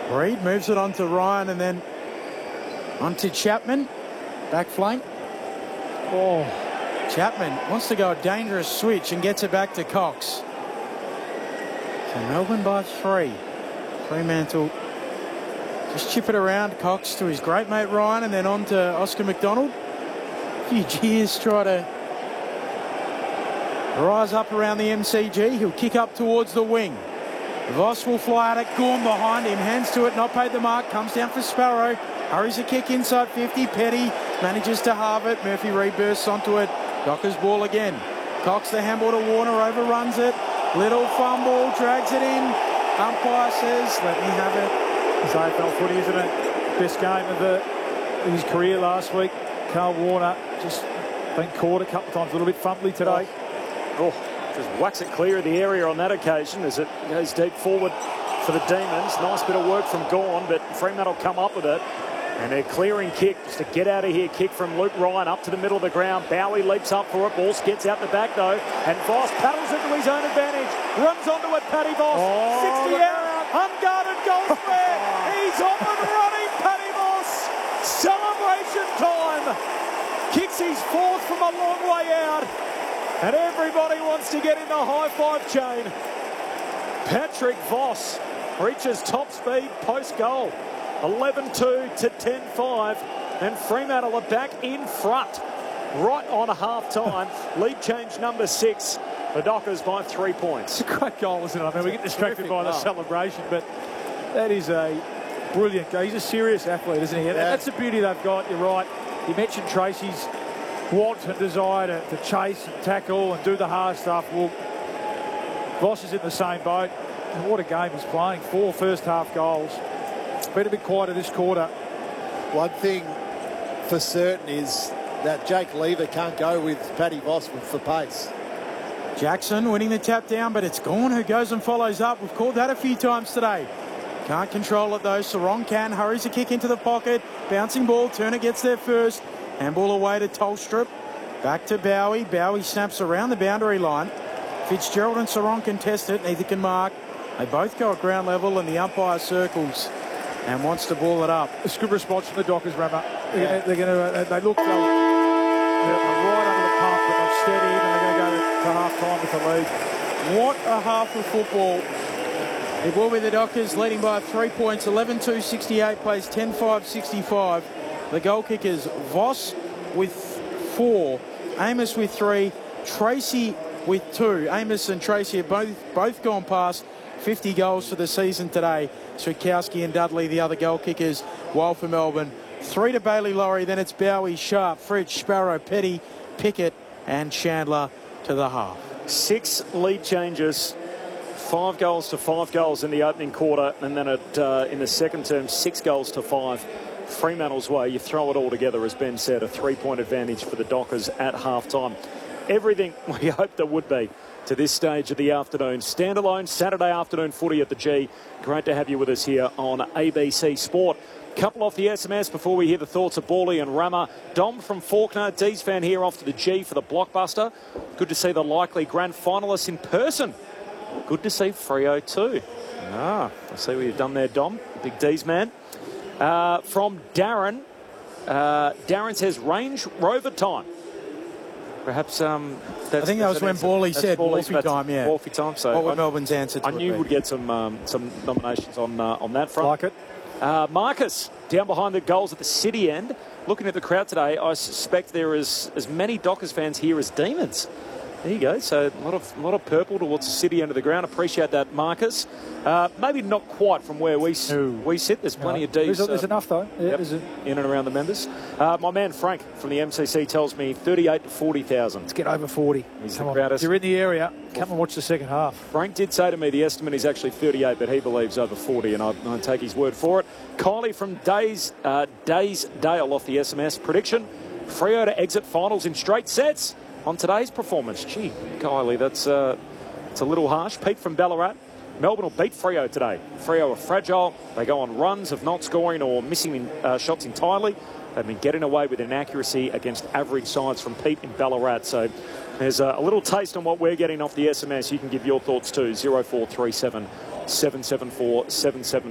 Reed moves it on to Ryan and then on to Chapman. Back flank. Oh, Chapman wants to go a dangerous switch and gets it back to Cox. So Melbourne by 3. Fremantle just chip it around. Cox to his great mate Ryan and then on to Oscar McDonald. A few cheers, try to rise up around the MCG. He'll kick up towards the wing. Voss will fly at it. Gorm behind him. Hands to it. Not paid the mark. Comes down for Sparrow. Hurries a kick inside 50. Petty manages to halve it. Murphy rebursts onto it. Dockers ball again. Cox the handball to Warner. Overruns it. Little fumble. Drags it in. Umpire says, let me have it. It's AFL footy, isn't it? Best game of his career last week. Carl Warner just been caught a couple of times. A little bit fumbly today. Just whacks it clear of the area on that occasion as it goes deep forward for the Demons. Nice bit of work from Gawn, but Fremantle come up with it. And their clearing kick, just a get out of here kick from Luke Ryan up to the middle of the ground. Bowie leaps up for it. Ball gets out the back though. And Voss paddles into his own advantage. Runs onto it, Paddy Voss. 60 out. Unguarded goal square. He's off and running, Paddy Voss. Celebration time. Kicks his fourth from a long way out. And everybody wants to get in the high-five chain. Patrick Voss reaches top speed post-goal. 11-2 to 10-5. And Fremantle are back in front. Right on half-time. Lead change number 6. The Dockers by 3 points. It's a great goal, isn't it? I mean, we get distracted by the celebration, but that is a brilliant goal. He's a serious athlete, isn't he? And that's the beauty they've got. You're right. You mentioned Tracy's want and desire to chase and tackle and do the hard stuff. Well, Voss is in the same boat. And what a game he's playing. 4 first-half goals. Been a bit quieter this quarter. One thing for certain is that Jake Lever can't go with Paddy Voss for pace. Jackson winning the tap down, but it's Gawn who goes and follows up. We've called that a few times today. Can't control it though. Sarong can. Hurries a kick into the pocket. Bouncing ball. Turner gets there first. Handball away to Tolstrup. Back to Bowie. Bowie snaps around the boundary line. Fitzgerald and Sarong contest it. Neither can mark. They both go at ground level and the umpire circles and wants to ball it up. A good response from the Dockers, Rammer. They look right under the pump, but they're steady, and they're going to go to half-time with the lead. What a half of football. It will be the Dockers leading by 3 points. 11-2, 68 plays 10-5, 65. The goal kickers, Voss with 4, Amos with 3, Tracy with 2. Amos and Tracy have both gone past 50 goals for the season today. Switkowski and Dudley, the other goal kickers, while for Melbourne. 3 to Bailey Laurie, then it's Bowie, Sharp, Fritsch, Sparrow, Petty, Pickett and Chandler to the half. 6 lead changes. 5 goals to 5 goals in the opening quarter, and then in the second term, 6 goals to 5. Fremantle's way, you throw it all together, as Ben said, a 3-point advantage for the Dockers at half-time. Everything we hoped there would be to this stage of the afternoon. Standalone Saturday afternoon footy at the G. Great to have you with us here on ABC Sport. Couple off the SMS before we hear the thoughts of Bawley and Rammer. Dom from Faulkner, D's fan here off to the G for the blockbuster. Good to see the likely grand finalists in person. Good to see Freo too. I see what you've done there, Dom. Big D's man. From Darren. Darren says Range Rover time. Perhaps I think that was when Bawley said Wolfie time, yeah. Wolfie time. So what would Melbourne's answer to I knew we'd get some nominations on that front. Like it. Marcus, down behind the goals at the City end. Looking at the crowd today, I suspect there is as many Dockers fans here as Demons. There you go. So a lot of purple towards the City end of the ground. Appreciate that, Marcus. Maybe not quite from where we sit. There's plenty of D's. There's enough though. Yeah, in and around the members. My man Frank from the MCC tells me 38 to 40,000. Let's get over 40. Come on. If you're in the area, come and watch the second half. Frank did say to me the estimate is actually 38, but he believes over 40, and I take his word for it. Kylie from Dale off the SMS prediction: Freo to exit finals in straight sets. On today's performance, gee, Kylie, it's a little harsh. Pete from Ballarat. Melbourne will beat Freo today. Freo are fragile. They go on runs of not scoring or missing shots entirely. They've been getting away with inaccuracy against average sides from Pete in Ballarat. So there's a little taste on what we're getting off the SMS. You can give your thoughts too. 0437 774 774.